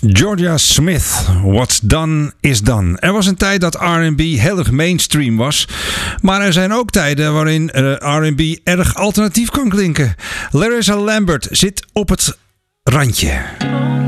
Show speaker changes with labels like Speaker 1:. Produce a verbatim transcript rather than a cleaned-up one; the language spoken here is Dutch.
Speaker 1: Georgia Smith, What's Done is Done. Er was een tijd dat R en B heel erg mainstream was. Maar er zijn ook tijden waarin R en B erg alternatief kan klinken. Larissa Lambert zit op het randje.